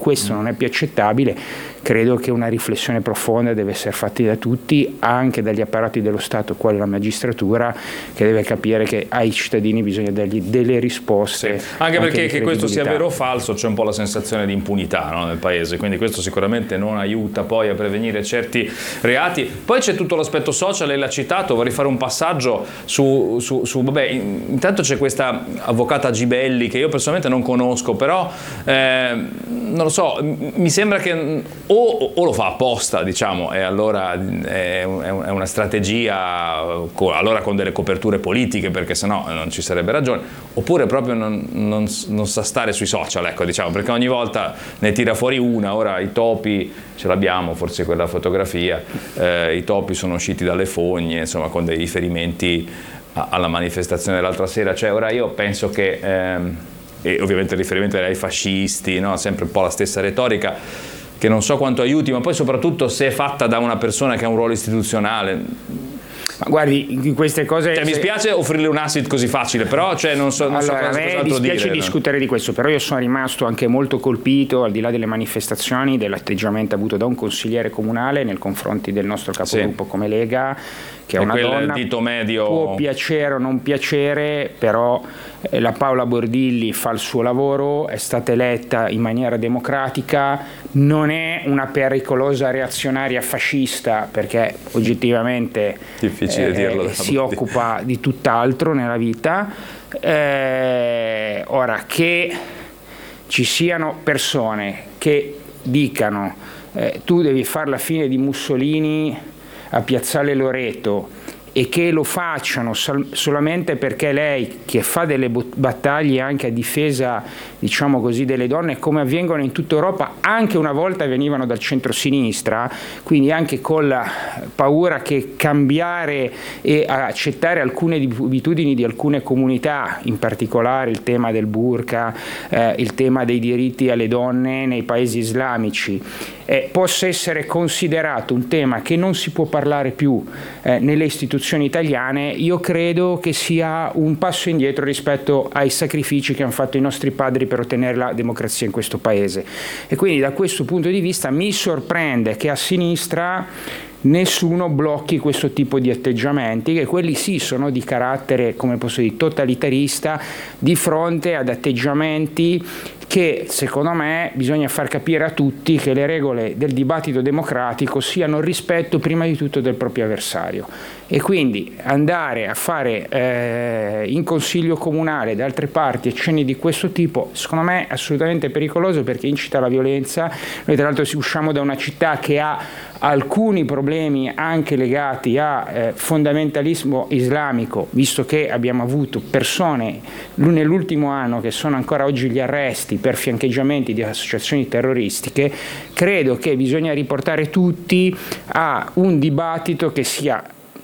questo non è più accettabile. Credo che una riflessione profonda deve essere fatta da tutti, anche dagli apparati dello Stato, quale la magistratura, che deve capire che ai cittadini bisogna dargli delle risposte. Sì. Anche perché che questo sia vero o falso c'è un po' la sensazione di impunità, no, nel paese, quindi questo sicuramente non aiuta poi a prevenire certi reati. Poi c'è tutto l'aspetto social, lei l'ha citato, vorrei fare un passaggio su vabbè, intanto c'è questa avvocata Gibelli che io personalmente non conosco, però non lo so, mi sembra che o lo fa apposta, diciamo, e allora è una strategia allora con delle coperture politiche, perché sennò non ci sarebbe ragione, oppure proprio non sa stare sui social, ecco, diciamo, perché ogni volta ne tira fuori una. Ora i topi ce l'abbiamo, forse quella fotografia, i topi sono usciti dalle fogne, insomma, con dei riferimenti alla manifestazione dell'altra sera. Cioè, ora io penso che e ovviamente il riferimento ai fascisti, no? Sempre un po' la stessa retorica, che non so quanto aiuti, ma poi soprattutto se è fatta da una persona che ha un ruolo istituzionale. Ma guardi, queste cose... mi spiace offrirle un asset così facile, però non so allora, cosa a me altro dispiace dire, discutere di questo, però io sono rimasto anche molto colpito, al di là delle manifestazioni, dell'atteggiamento avuto da un consigliere comunale nei confronti del nostro capogruppo come Lega, che è una donna, dito medio... può piacere o non piacere, però la Paola Bordilli fa il suo lavoro, è stata eletta in maniera democratica, non è una pericolosa reazionaria fascista, perché oggettivamente difficile dirlo, si occupa di tutt'altro nella vita. Ora, che ci siano persone che dicano tu devi fare la fine di Mussolini a Piazzale Loreto, e che lo facciano solamente perché lei, che fa delle battaglie anche a difesa, diciamo così, delle donne, come avvengono in tutta Europa, anche una volta venivano dal centro-sinistra, quindi anche con la paura che cambiare e accettare alcune abitudini di alcune comunità, in particolare il tema del burqa, il tema dei diritti alle donne nei paesi islamici, possa essere considerato un tema che non si può parlare più nelle istituzioni italiane, io credo che sia un passo indietro rispetto ai sacrifici che hanno fatto i nostri padri per ottenere la democrazia in questo paese. E quindi da questo punto di vista mi sorprende che a sinistra nessuno blocchi questo tipo di atteggiamenti, che quelli sì sono di carattere, come posso dire, totalitarista, di fronte ad atteggiamenti che secondo me bisogna far capire a tutti che le regole del dibattito democratico siano il rispetto prima di tutto del proprio avversario, e quindi andare a fare in consiglio comunale da altre parti accenni di questo tipo secondo me è assolutamente pericoloso, perché incita alla violenza. Noi tra l'altro usciamo da una città che ha alcuni problemi anche legati a fondamentalismo islamico, visto che abbiamo avuto persone nell'ultimo anno che sono ancora oggi agli arresti per fiancheggiamenti di associazioni terroristiche. Credo che bisogna riportare tutti a un dibattito che sia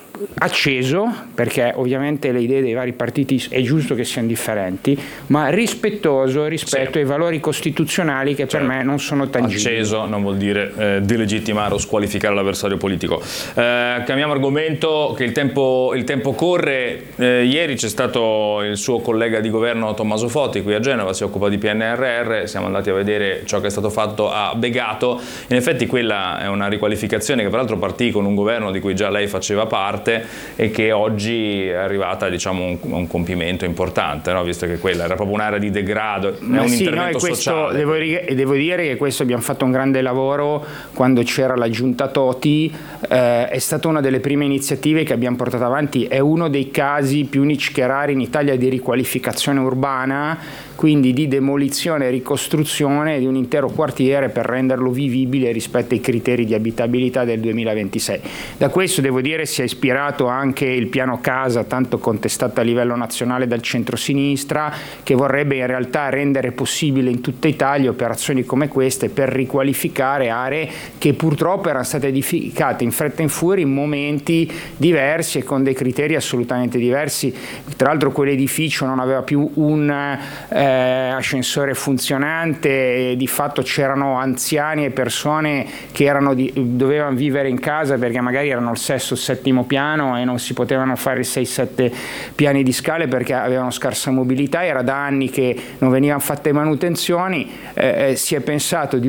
acceso, perché ovviamente le idee dei vari partiti è giusto che siano differenti, ma rispettoso rispetto ai valori costituzionali che per me non sono tangibili. Acceso non vuol dire delegittimare o squalificare l'avversario politico. Cambiamo argomento, che il tempo corre. Ieri c'è stato il suo collega di governo Tommaso Foti qui a Genova, si occupa di PNRR, siamo andati a vedere ciò che è stato fatto a Begato. In effetti quella è una riqualificazione che peraltro partì con un governo di cui già lei faceva parte e che oggi è arrivata, diciamo, a un compimento importante, no? Visto che quella era proprio un'area di degrado, è un intervento sociale. Devo dire che questo abbiamo fatto un grande lavoro quando c'era la giunta Toti, è stata una delle prime iniziative che abbiamo portato avanti, è uno dei casi più unici che rari in Italia di riqualificazione urbana, quindi di demolizione e ricostruzione di un intero quartiere per renderlo vivibile rispetto ai criteri di abitabilità del 2026. Da questo devo dire si è ispirato anche il piano casa, tanto contestato a livello nazionale dal centro-sinistra, che vorrebbe in realtà rendere possibile in tutta Italia operazioni come queste per riqualificare aree che purtroppo erano state edificate in fretta e in furia in momenti diversi e con dei criteri assolutamente diversi. Tra l'altro quell'edificio non aveva più un ascensore funzionante, e di fatto c'erano anziani e persone che dovevano vivere in casa perché magari erano al sesto o settimo piano e non si potevano fare 6-7 piani di scale perché avevano scarsa mobilità. Era da anni che non venivano fatte manutenzioni, si è pensato di